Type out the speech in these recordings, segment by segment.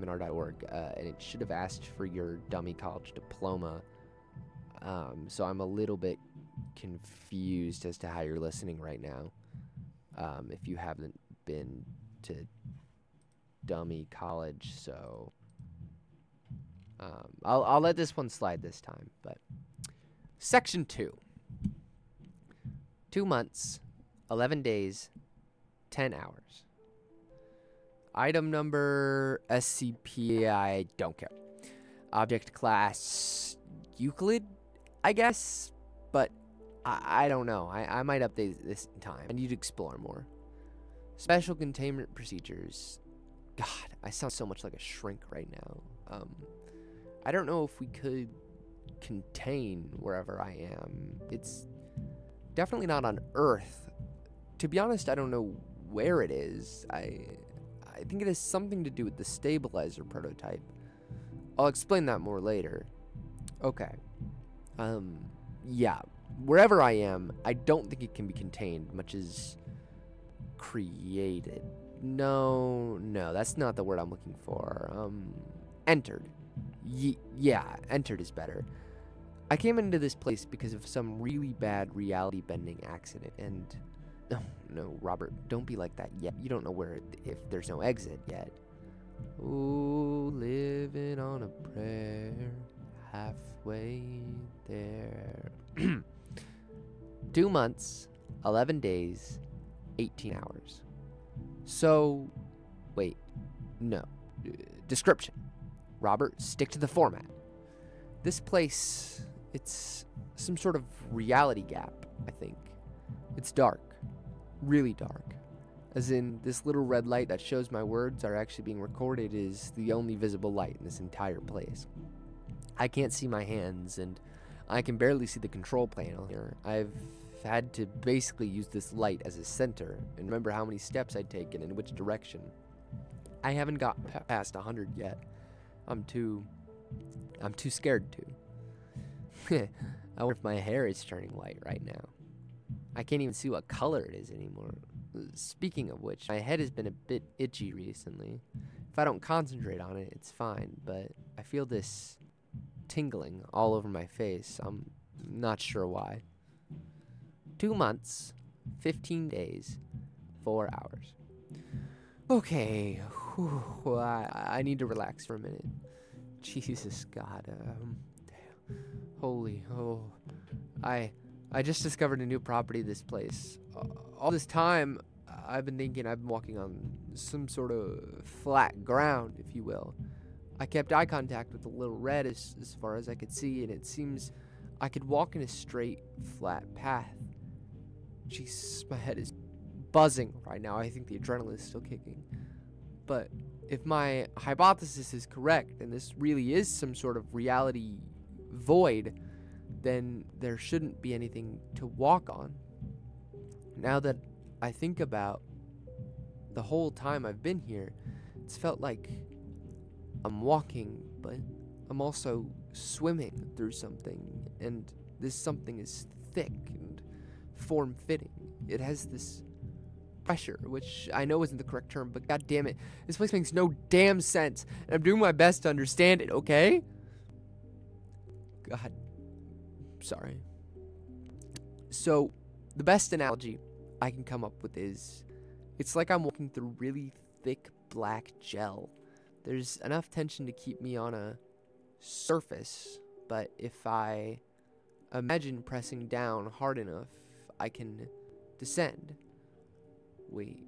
seminar.org, and it should have asked for your dummy college diploma. So I'm a little bit confused as to how you're listening right now. If you haven't been to dummy college, so I'll let this one slide this time. But section 2. 2 months, 11 days, 10 hours. Item number SCP, I don't care. Object class Euclid, I guess, but I don't know. I might update this in time. I need to explore more. Special containment procedures. God, I sound so much like a shrink right now. I don't know if we could contain wherever I am. It's definitely not on Earth. To be honest, I don't know where it is. I think it has something to do with the stabilizer prototype. I'll explain that more later. Okay. Yeah. Wherever I am, I don't think it can be contained, much as created. No, that's not the word I'm looking for. Entered. Yeah, entered is better. I came into this place because of some really bad reality bending accident, and no, Robert, don't be like that yet. You don't know if there's no exit yet. Oh, living on a prayer, halfway there. 2 months, 11 days, 18 hours. So, wait, no. Description. Robert, stick to the format. This place, it's some sort of reality gap, I think. It's dark. Really dark. As in, this little red light that shows my words are actually being recorded is the only visible light in this entire place. I can't see my hands, and I can barely see the control panel here. I've had to basically use this light as a center and remember how many steps I'd taken in which direction. I haven't got past 100 yet. I'm too scared to. I wonder if my hair is turning white right now. I can't even see what color it is anymore. Speaking of which, my head has been a bit itchy recently. If I don't concentrate on it, it's fine, but I feel this tingling all over my face. I'm not sure why. 2 months, 15 days, 4 hours. Okay, whew, I need to relax for a minute. Jesus, God, holy, I just discovered a new property of this place. All this time, I've been thinking I've been walking on some sort of flat ground, if you will. I kept eye contact with the little red as far as I could see, and it seems I could walk in a straight, flat path. Jesus, my head is buzzing right now. I think the adrenaline is still kicking. But if my hypothesis is correct, and this really is some sort of reality void, then there shouldn't be anything to walk on. Now that I think about the whole time I've been here, it's felt like I'm walking, but I'm also swimming through something, and this something is thick and form-fitting. It has this pressure, which I know isn't the correct term, but god damn it, this place makes no damn sense, and I'm doing my best to understand it, okay? God, sorry. So, the best analogy I can come up with is, it's like I'm walking through really thick black gel. There's enough tension to keep me on a surface, but if I imagine pressing down hard enough, I can descend. Wait.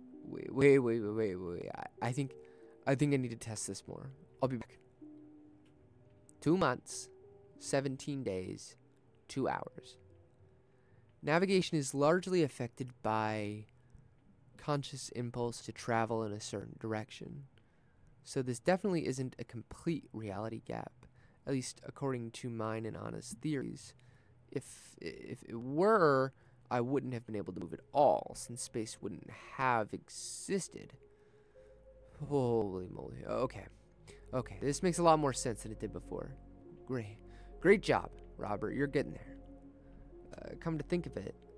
I think I need to test this more. I'll be back. 2 months, 17 days, 2 hours. Navigation is largely affected by conscious impulse to travel in a certain direction. So this definitely isn't a complete reality gap, at least according to mine and Anna's theories. If it were, I wouldn't have been able to move at all, since space wouldn't have existed. Holy moly. Okay, this makes a lot more sense than it did before. Great job, Robert, you're getting there. Come to think of it,